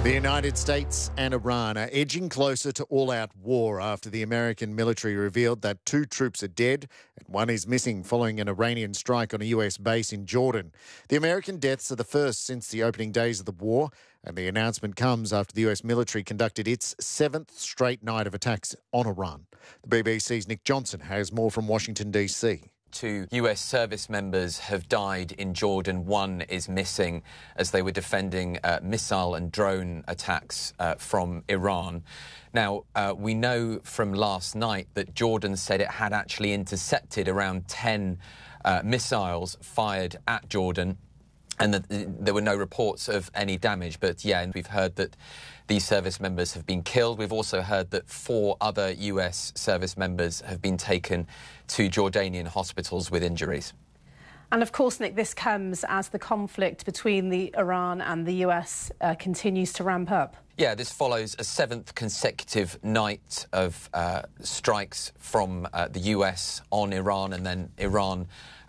The United States and Iran are edging closer to all-out war after the American military revealed that 2 troops are dead and 1 is missing following an Iranian strike on a US base in Jordan. The American deaths are the first since the opening days of the war, and the announcement comes after the US military conducted its 7th straight night of attacks on Iran. The BBC's Nick Johnson has more from Washington, D.C. 2 US service members have died in Jordan. 1 is missing as they were defending missile and drone attacks from Iran. Now, we know from last night that Jordan said it had actually intercepted around 10 missiles fired at Jordan, and that there were no reports of any damage. But yeah, and we've heard that these service members have been killed. We've also heard that 4 other US service members have been taken to Jordanian hospitals with injuries. And of course, Nick, this comes as the conflict between Iran and the US continues to ramp up. Yeah, this follows a 7th consecutive night of strikes from the US on Iran, and then Iran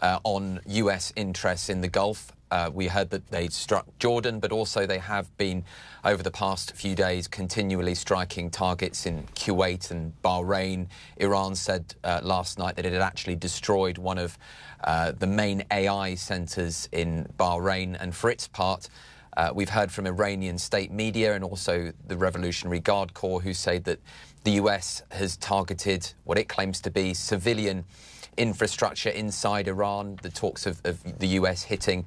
on US interests in the Gulf. We heard that they struck Jordan, but also they have been, over the past few days, continually striking targets in Kuwait and Bahrain. Iran said last night that it had actually destroyed one of the main AI centres in Bahrain. And for its part, we've heard from Iranian state media and also the Revolutionary Guard Corps, who say that the US has targeted what it claims to be civilian infrastructure inside Iran. The talks of the US hitting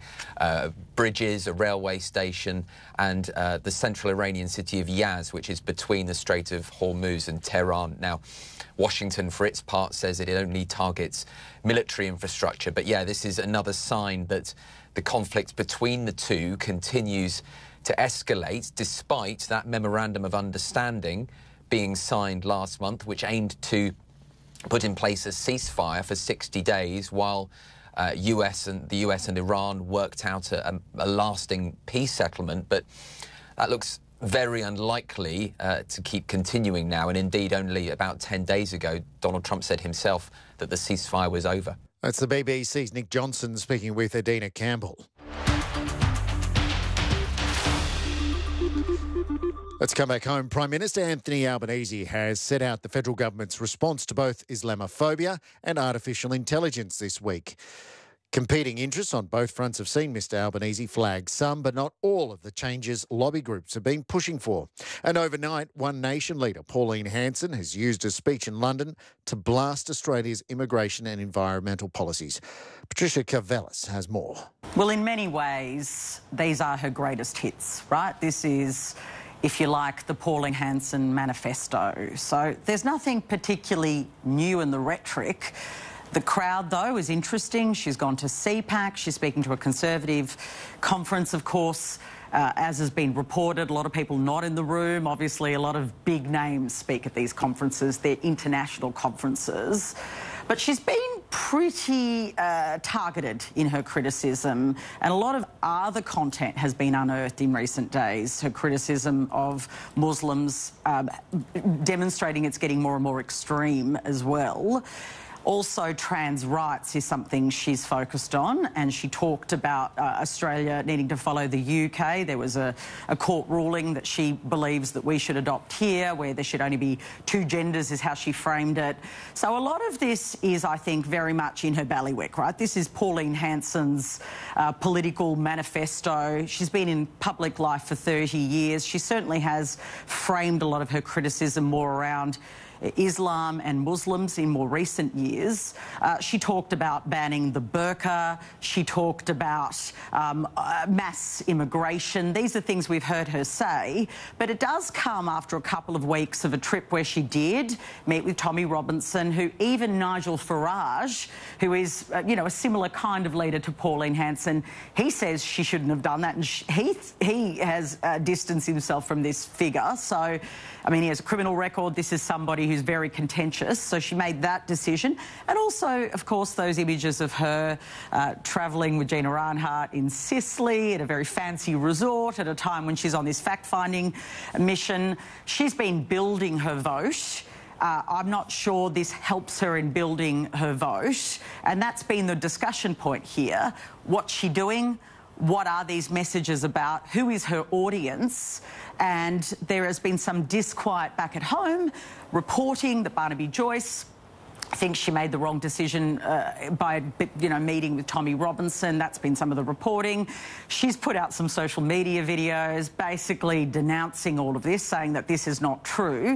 bridges, a railway station, and the central Iranian city of Yaz, which is between the Strait of Hormuz and Tehran. Now, Washington, for its part, says that it only targets military infrastructure. But yeah, this is another sign that the conflict between the two continues to escalate, despite that memorandum of understanding being signed last month, which aimed to put in place a ceasefire for 60 days while the US and Iran worked out a lasting peace settlement. But that looks very unlikely to keep continuing now. And indeed, only about 10 days ago, Donald Trump said himself that the ceasefire was over. That's the BBC's Nick Johnson speaking with Adina Campbell. Let's come back home. Prime Minister Anthony Albanese has set out the federal government's response to both Islamophobia and artificial intelligence this week. Competing interests on both fronts have seen Mr Albanese flag some, but not all of the changes lobby groups have been pushing for. And overnight, One Nation leader Pauline Hanson has used a speech in London to blast Australia's immigration and environmental policies. Patricia Karvelas has more. Well, in many ways, these are her greatest hits, right? This is, if you like, the Pauline Hanson manifesto. So there's nothing particularly new in the rhetoric. The crowd, though, is interesting. She's gone to CPAC. She's speaking to a Conservative conference, of course. As has been reported, a lot of people not in the room. Obviously, a lot of big names speak at these conferences. They're international conferences. But she's been pretty targeted in her criticism, and a lot of other content has been unearthed in recent days. Her criticism of Muslims, demonstrating it's getting more and more extreme as well. Also, trans rights is something she's focused on, and she talked about Australia needing to follow the UK. There was a court ruling that she believes that we should adopt here, where there should only be 2 genders, is how she framed it. So a lot of this is, I think, very much in her bailiwick, right? This is Pauline Hanson's political manifesto. She's been in public life for 30 years. She certainly has framed a lot of her criticism more around Islam and Muslims in more recent years. She talked about banning the burqa. She talked about mass immigration. These are things we've heard her say, but it does come after a couple of weeks of a trip where she did meet with Tommy Robinson, who even Nigel Farage, who is, a similar kind of leader to Pauline Hanson, he says she shouldn't have done that, and he has distanced himself from this figure. So, I mean, he has a criminal record. This is somebody who's very contentious, so she made that decision. And also, of course, those images of her travelling with Gina Rinehart in Sicily at a very fancy resort at a time when she's on this fact-finding mission. She's been building her vote. I'm not sure this helps her in building her vote, and that's been the discussion point here. What's she doing? what are these messages about? Who is her audience? And there has been some disquiet back at home, reporting that Barnaby Joyce thinks she made the wrong decision by, meeting with Tommy Robinson. That's been some of the reporting. She's put out some social media videos basically denouncing all of this, saying that this is not true.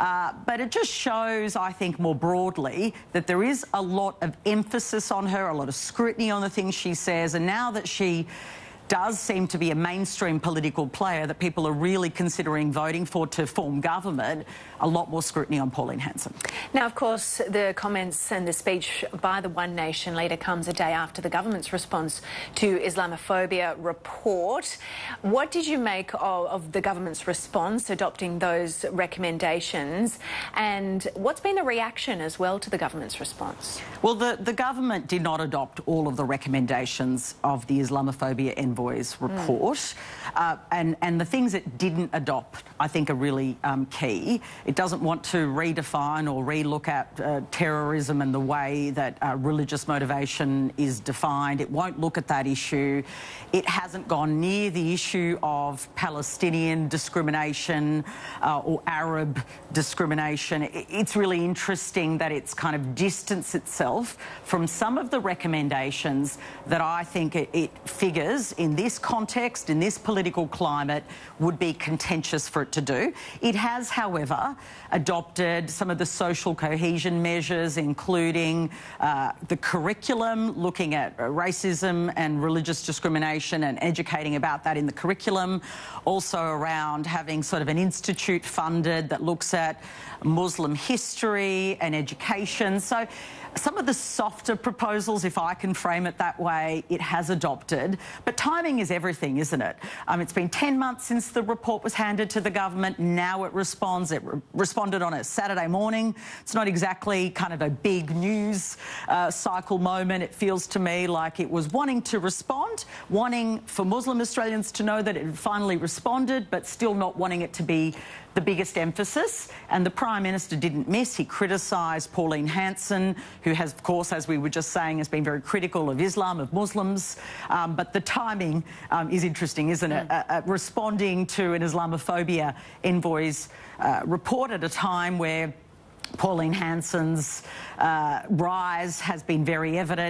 But it just shows, I think, more broadly that there is a lot of emphasis on her, a lot of scrutiny on the things she says, and now that she does seem to be a mainstream political player that people are really considering voting for to form government, a lot more scrutiny on Pauline Hanson. Now, of course, the comments and the speech by the One Nation leader comes a day after the government's response to Islamophobia report. What did you make of the government's response, adopting those recommendations? And what's been the reaction as well to the government's response? Well, the government did not adopt all of the recommendations of the Islamophobia envoy's report. And the things it didn't adopt, I think, are really key. It doesn't want to redefine or relook at terrorism and the way that religious motivation is defined. It won't look at that issue. It hasn't gone near the issue of Palestinian discrimination or Arab discrimination. It's really interesting that it's kind of distanced itself from some of the recommendations that I think it figures in this context, in this political climate, would be contentious for it to do. It has, however, adopted some of the social cohesion measures, including the curriculum, looking at racism and religious discrimination and educating about that in the curriculum. Also around having sort of an institute funded that looks at Muslim history and education. So some of the softer proposals, if I can frame it that way, it has adopted. But timing is everything, isn't it? It's been 10 months since the report was handed to the government. Now it responds. It responded on a Saturday morning. It's not exactly kind of a big news cycle moment. It feels to me like it was wanting to respond, wanting for Muslim Australians to know that it had finally responded, but still not wanting it to be the biggest emphasis. And the Prime Minister didn't miss. He criticised Pauline Hanson, who has, of course, as we were just saying, has been very critical of Islam, of Muslims. But the timing is interesting, isn't it? Responding to an Islamophobia envoy's report at a time where Pauline Hanson's rise has been very evident.